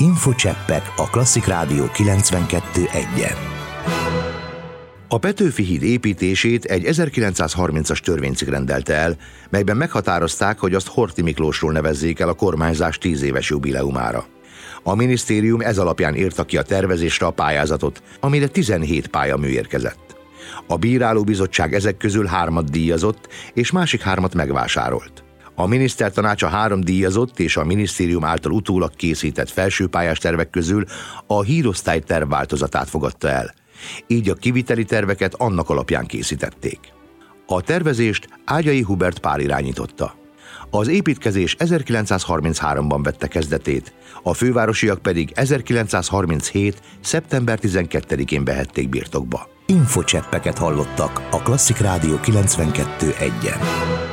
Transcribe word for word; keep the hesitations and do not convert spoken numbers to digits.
Infocseppek a Klasszik Rádió kilencvenkettő egyen. A Petőfi híd építését egy ezerkilencszázharmincas törvénycikk rendelte el, melyben meghatározták, hogy azt Horthy Miklósról nevezzék el a kormányzás tíz éves jubileumára. A minisztérium ez alapján írta ki a tervezésre a pályázatot, amire tizenhét pályamű érkezett. A bírálóbizottság ezek közül hármat díjazott, és másik hármat megvásárolt. A minisztertanács a három díjazott és a minisztérium által utólag készített felsőpályás tervek közül a hídosztály terv változatát fogadta el. Így a kiviteli terveket annak alapján készítették. A tervezést Ágyai Hubert Pál irányította. Az építkezés ezerkilencszázharmincháromban vette kezdetét, a fővárosiak pedig ezerkilencszázharminchét. szeptember tizenkettedikén vehették birtokba. Infocseppeket hallottak a Klasszik Rádió kilencvenkettő egyen.